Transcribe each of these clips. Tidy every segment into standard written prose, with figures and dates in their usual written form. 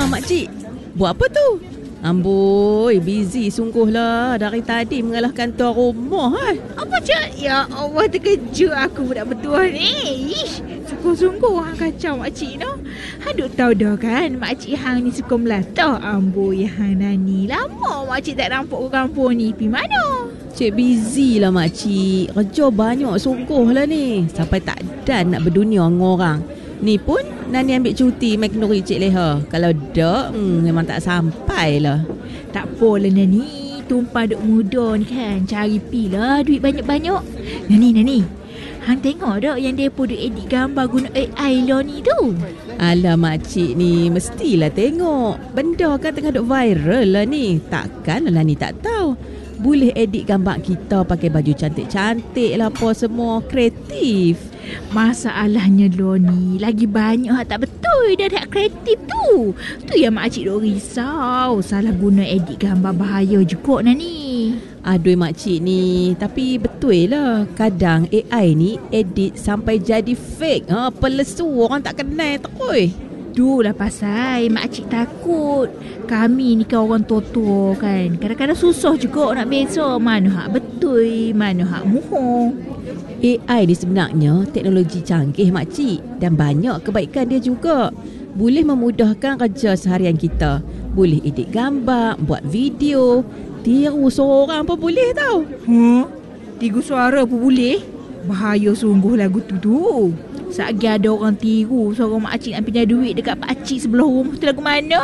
makcik. Buat apa tu? Amboi, busy sungguhlah. Dari tadi mengalahkan tuan rumah. Apa cak? Ya Allah, terkejut aku budak betul ni. Ish, sungguh-sungguh hang kacau makcik no. Hang duk tahu dah kan makcik hang ni suka melatah. Amboi hang nani. Lama makcik tak nampak ke kampung ni. Pergi mana? Cik busy lah makcik. Kerja banyak sungguh lah ni. Sampai tak dan nak berdunia dengan orang. Ni pun Nani ambil cuti main kenduri Cik Leha. Kalau tak, memang tak sampai lah. Tak apalah Nani. Tumpah duk muda ni kan. Cari pi lah duit banyak-banyak. Nani. Hang tengok tak yang mereka duk edit gambar guna AI lah ni tu? Alah makcik ni, mestilah tengok. Benda kan tengah duk viral lah ni. Takkan lah ni tak tahu. Boleh edit gambar kita pakai baju cantik-cantik lah apa semua. Kreatif. Masalahnya lo ni lagi banyak tak betul dah hak kreatif tu. Tu yang makcik duk risau. Salah guna edit gambar bahaya juga Nani. Aduh makcik ni, tapi betul lah. Kadang AI ni edit sampai jadi fake. Pelesu orang tak kenal tak oi. Itulah pasal makcik takut. Kami ni kan orang tua-tua kan. Kadang-kadang susah juga nak beza mana hak betul, mana hak mohon. AI ni sebenarnya teknologi canggih makcik. Dan banyak kebaikan dia juga. Boleh memudahkan kerja seharian kita. Boleh edit gambar, buat video. Tiru seorang pun boleh tau. Tiru suara pun boleh? Bahaya sungguh lagu tu. Saat ada orang tiru seorang makcik nak pinjam duit dekat pakcik sebelah rumah tu lagu mana?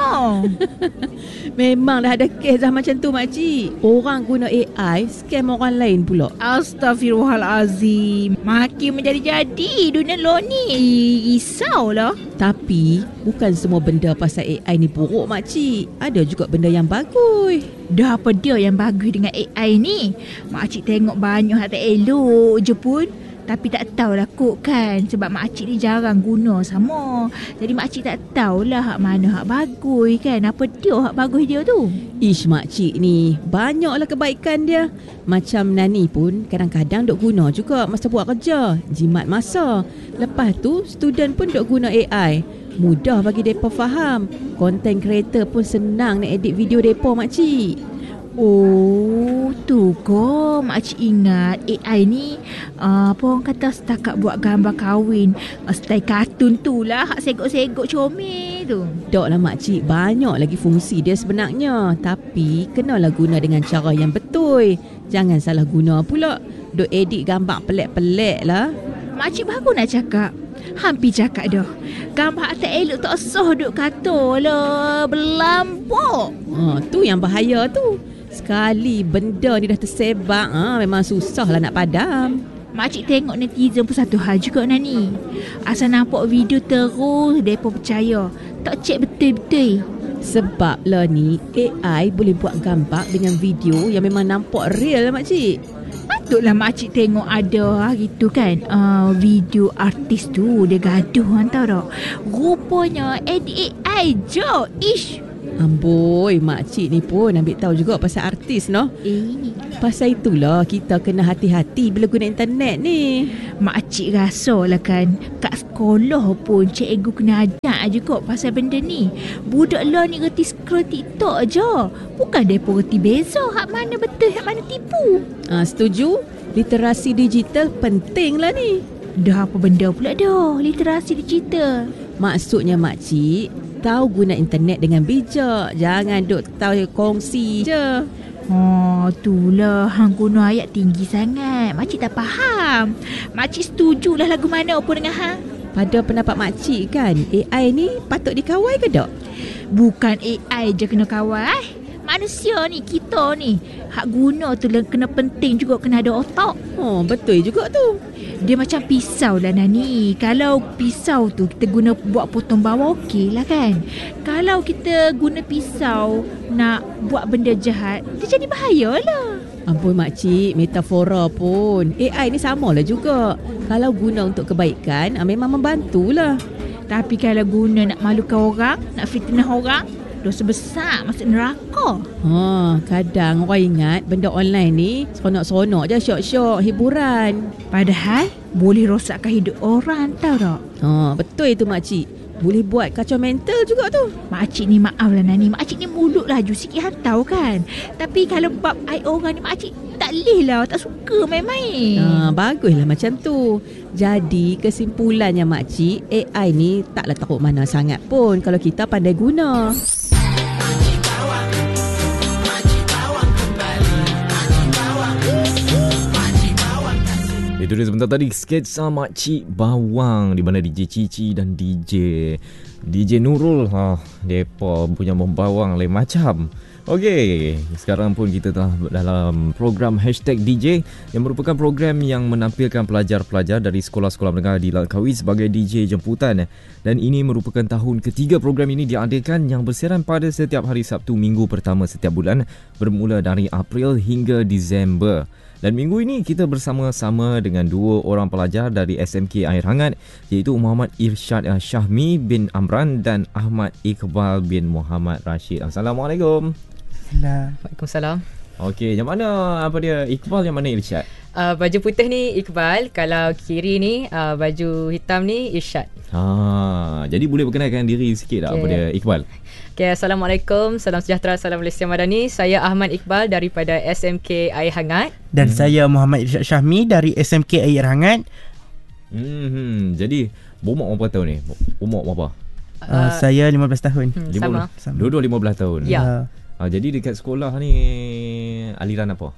Memanglah ada kes dah macam tu makcik. Orang guna AI scam orang lain pula. Astaghfirullahalazim. Makin menjadi-jadi dunia lo ni. Risaulah. Tapi bukan semua benda pasal AI ni buruk makcik. Ada juga benda yang bagus. Dah apa dia yang bagus dengan AI ni? Makcik tengok banyak hak tak elok je pun. Tapi tak tahulah kot kan. Sebab makcik ni jarang guna sama. Jadi makcik tak tahulah hak mana hak bagus kan. Apa dia hak bagus dia tu? Ish makcik ni, banyaklah kebaikan dia. Macam Nani pun kadang-kadang duk guna juga masa buat kerja. Jimat masa. Lepas tu student pun duk guna AI. Mudah bagi mereka faham. Content creator pun senang nak edit video mereka makcik. Oh, tu kok makcik ingat AI ni apa orang kata setakat buat gambar kahwin style kartun tu lah, hak segok-segok comel tu. Tak lah makcik, banyak lagi fungsi dia sebenarnya. Tapi kenalah guna dengan cara yang betul. Jangan salah guna pula. Duk edit gambar pelik-pelik lah. Makcik baru nak cakap. Hampir cakap dah. Gambar tak elok tak sah duk kata lah. Berlampuk. Tu yang bahaya tu. Sekali benda ni dah tersebar, memang susah lah nak padam. Makcik tengok netizen pun satu hal juga Nani. Asal nampak video terus, mereka percaya. Tak cek betul-betul. Sebab lah ni, AI boleh buat gambar dengan video yang memang nampak real lah makcik. Patutlah makcik tengok ada hari tu kan video artis tu dia gaduh tahu tak. Rupanya edit AI je. Ish. Amboi, makcik ni pun ambil tahu juga pasal artis no. Pasal itulah kita kena hati-hati bila guna internet ni. Makcik rasa lah kan kat sekolah pun cikgu kena ajar juga pasal benda ni. Budak lah ni reti scroll TikTok je. Bukan mereka reti beza hak mana betul hak mana tipu. Setuju. Literasi digital penting lah ni. Dah apa benda pula dah literasi digital? Maksudnya makcik tahu guna internet dengan bijak. Jangan duk tahu kongsi je. Itulah hang guna ayat tinggi sangat. Makcik tak faham. Makcik setujulah lagu mana pun dengan hang. Pada pendapat makcik kan, AI ni patut dikawal ke tak? Bukan AI je kena kawal. Manusia ni, kita ni, hak guna tu kena penting juga, kena ada otak. Betul juga tu. Dia macam pisau lah Nani. Kalau pisau tu kita guna buat potong bawah okey lah kan. Kalau kita guna pisau nak buat benda jahat, dia jadi bahaya lah. Ampun makcik, metafora pun. AI ni samalah juga. Kalau guna untuk kebaikan, memang membantulah. Tapi kalau guna nak malukan orang, nak fitnah orang, dosa besar masuk neraka. Kadang orang ingat benda online ni seronok-seronok je, syok-syok, hiburan. Padahal boleh rosakkan hidup orang tahu tak? Betul itu makcik. Boleh buat kacau mental juga tu. Makcik ni maaf lah Nani, makcik ni mulut laju sikit hantau kan. Tapi kalau bab aib orang ni makcik tak boleh lah, tak suka main-main. Baguslah macam tu. Jadi kesimpulannya makcik, AI ni taklah takut mana sangat pun kalau kita pandai guna. Itu dia sebentar tadi sketsa Makcik Bawang di mana DJ Cici dan DJ Nurul depa punya membawang lain macam. Okey, sekarang pun kita telah dalam program #DJ yang merupakan program yang menampilkan pelajar-pelajar dari sekolah-sekolah menengah di Langkawi sebagai DJ jemputan. Dan ini merupakan tahun ketiga program ini diadakan yang bersiaran pada setiap hari Sabtu minggu pertama setiap bulan bermula dari April hingga Disember. Dan minggu ini kita bersama-sama dengan dua orang pelajar dari SMK Air Hangat iaitu Muhammad Irsyad Syahmi bin Amran dan Ahmad Iqbal bin Muhammad Rashid. Assalamualaikum. Waalaikumsalam. Okey, yang mana apa dia Iqbal, yang mana Irsyad? Baju putih ni Iqbal, kalau kiri ni baju hitam ni Irsyad. Jadi boleh perkenalkan diri sikit tak apa dia Iqbal? Okay, Assalamualaikum, salam sejahtera, salam Malaysia Madani. Saya Ahmad Iqbal daripada SMK Air Hangat. Dan saya Muhammad Irsyad Syahmi dari SMK Air Hangat. Jadi berumur berapa tahun ni? Umur berapa? Saya 15 tahun. Sama. Dua-dua 15 tahun. Ya. Jadi dekat sekolah ni aliran apa?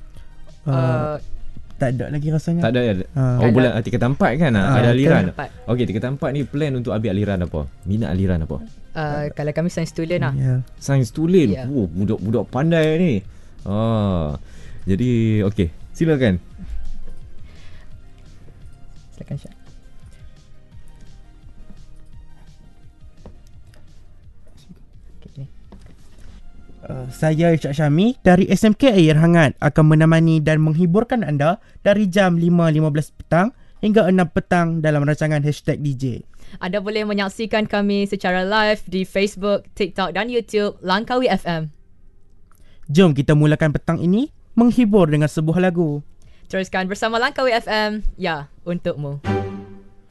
Tak ada lagi rasanya. Tak ada ya? Bulan tingkatan 4 kan? Ada aliran. Okey, tingkatan 4 ni plan untuk ambil aliran apa? Minat aliran apa? Kalau kami sains tulen lah. Sains tulen. Ya. Budak-budak pandai ni. Jadi okey, silakan. Silakan Syah. Saya Irsyad Syahmi dari SMK Air Hangat akan menemani dan menghiburkan anda dari jam 5.15 petang hingga 6 petang dalam rancangan #DJ. Anda boleh menyaksikan kami secara live di Facebook, TikTok dan YouTube Langkawi FM. Jom kita mulakan petang ini menghibur dengan sebuah lagu. Teruskan bersama Langkawi FM. Ya, untukmu.